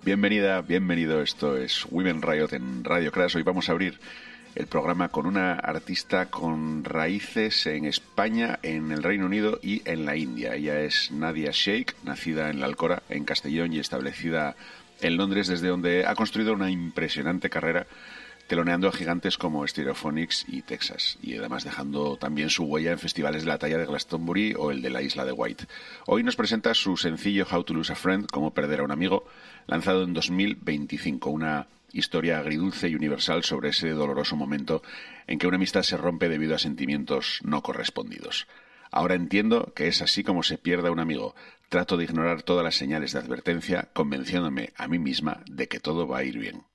Bienvenida, bienvenido. Esto es Women Riot en Radio Crash. Hoy vamos a abrir el programa con una artista con raíces en España, en el Reino Unido y en la India. Ella es Nadia Sheikh, nacida en la Alcora, en Castellón, y establecida en Londres, desde donde ha construido una impresionante carrera teloneando a gigantes como Stereophonics y Texas, y además dejando también su huella en festivales de la talla de Glastonbury o el de la Isla de Wight. Hoy nos presenta su sencillo How to Lose a Friend, cómo perder a un amigo, lanzado en 2025, una historia agridulce y universal sobre ese doloroso momento en que una amistad se rompe debido a sentimientos no correspondidos. Ahora entiendo que es así como se pierde a un amigo. Trato de ignorar todas las señales de advertencia, convenciéndome a mí misma de que todo va a ir bien.